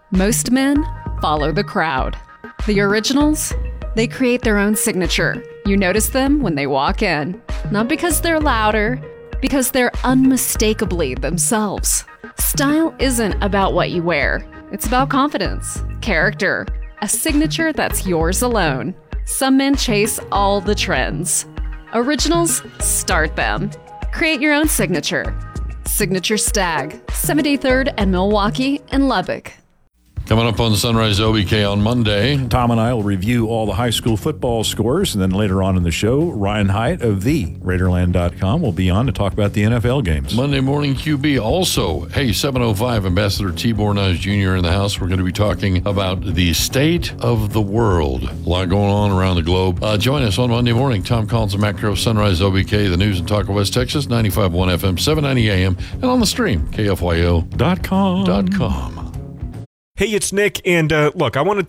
Most men follow the crowd. The originals, they create their own signature. You notice them when they walk in, not because they're louder, because they're unmistakably themselves. Style isn't about what you wear. It's about confidence, character, a signature that's yours alone. Some men chase all the trends. Originals start them. Create your own signature. Signature Stag, 73rd and Milwaukee in Lubbock. Coming up on Sunrise OBK on Monday. Tom and I will review all the high school football scores, and then later on in the show, Ryan Haidt of TheRaiderland.com will be on to talk about the NFL games. Monday morning QB also. Hey, 7:05, Ambassador Tibor Nice Jr. in the house. We're going to be talking about the state of the world. A lot going on around the globe. Join us on Monday morning. Tom Collins and Matt Crow, Sunrise OBK, the news in Talk of West Texas, 95.1 FM, 790 AM, and on the stream, KFYO.com. Hey, it's Nick, and look, I want to